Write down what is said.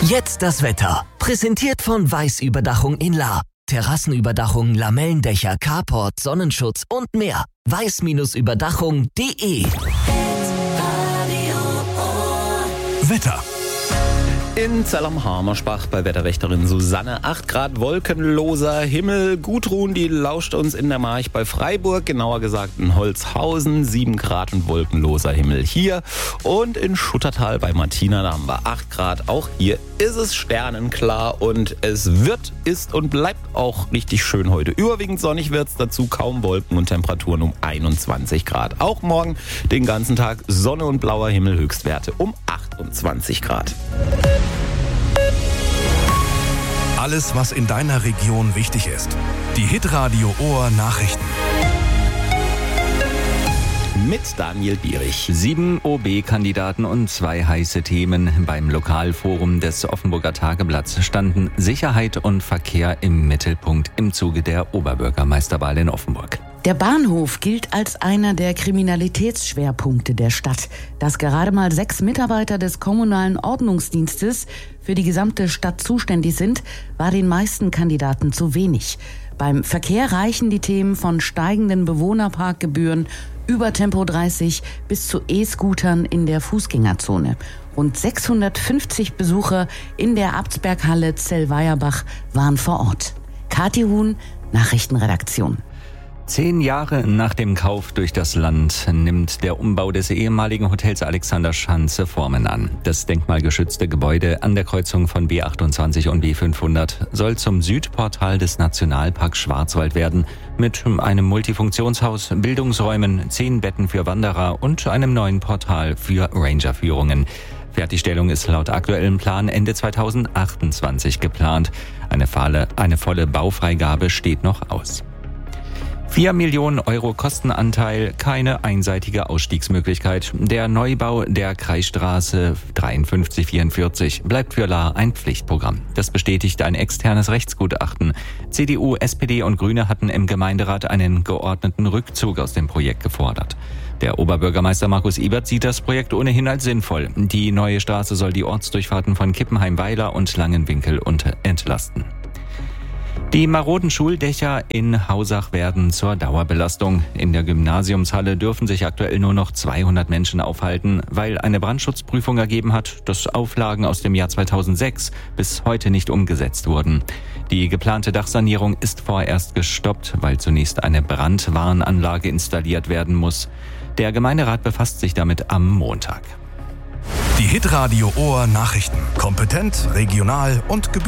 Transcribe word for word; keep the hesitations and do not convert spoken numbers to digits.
Jetzt das Wetter. Präsentiert von Weiß-Überdachung in Lahr. Terrassenüberdachung, Lamellendächer, Carport, Sonnenschutz und mehr. weiß-überdachung punkt de. Wetter. In Zell-am-Harmersbach bei Wetterwächterin Susanne. acht Grad wolkenloser Himmel. Gudrun, die lauscht uns in der March bei Freiburg. Genauer gesagt in Holzhausen. sieben Grad und wolkenloser Himmel hier. Und in Schuttertal bei Martina, da haben wir acht Grad. Auch hier ist es sternenklar. Und es wird, ist und bleibt auch richtig schön heute. Überwiegend sonnig wird es, dazu kaum Wolken und Temperaturen um einundzwanzig Grad. Auch morgen den ganzen Tag Sonne und blauer Himmel, Höchstwerte um achtundzwanzig Grad. Alles, was in deiner Region wichtig ist. Die Hitradio Ohr Nachrichten. Mit Daniel Bierich. Sieben O B-Kandidaten und zwei heiße Themen beim Lokalforum des Offenburger Tageblatts standen Sicherheit und Verkehr im Mittelpunkt im Zuge der Oberbürgermeisterwahl in Offenburg. Der Bahnhof gilt als einer der Kriminalitätsschwerpunkte der Stadt. Dass gerade mal sechs Mitarbeiter des kommunalen Ordnungsdienstes für die gesamte Stadt zuständig sind, war den meisten Kandidaten zu wenig. Beim Verkehr reichen die Themen von steigenden Bewohnerparkgebühren über Tempo dreißig bis zu E-Scootern in der Fußgängerzone. Rund sechshundertfünfzig Besucher in der Abtsberghalle Zellweierbach waren vor Ort. Kathi Huhn, Nachrichtenredaktion. Zehn Jahre nach dem Kauf durch das Land nimmt der Umbau des ehemaligen Hotels Alexander Schanze Formen an. Das denkmalgeschützte Gebäude an der Kreuzung von B achtundzwanzig und B fünfhundert soll zum Südportal des Nationalparks Schwarzwald werden, mit einem Multifunktionshaus, Bildungsräumen, zehn Betten für Wanderer und einem neuen Portal für Rangerführungen. Fertigstellung ist laut aktuellem Plan Ende zweitausendachtundzwanzig geplant. Eine volle, eine volle Baufreigabe steht noch aus. Vier Millionen Euro Kostenanteil, keine einseitige Ausstiegsmöglichkeit. Der Neubau der Kreisstraße dreiundfünfzig vierundvierzig bleibt für Lahr ein Pflichtprogramm. Das bestätigt ein externes Rechtsgutachten. C D U, S P D und Grüne hatten im Gemeinderat einen geordneten Rückzug aus dem Projekt gefordert. Der Oberbürgermeister Markus Ebert sieht das Projekt ohnehin als sinnvoll. Die neue Straße soll die Ortsdurchfahrten von Kippenheim-Weiler und Langenwinkel entlasten. Die maroden Schuldächer in Hausach werden zur Dauerbelastung. In der Gymnasiumshalle dürfen sich aktuell nur noch zweihundert Menschen aufhalten, weil eine Brandschutzprüfung ergeben hat, dass Auflagen aus dem Jahr zweitausendsechs bis heute nicht umgesetzt wurden. Die geplante Dachsanierung ist vorerst gestoppt, weil zunächst eine Brandwarnanlage installiert werden muss. Der Gemeinderat befasst sich damit am Montag. Die Hitradio Ohr Nachrichten. Kompetent, regional und gebührend.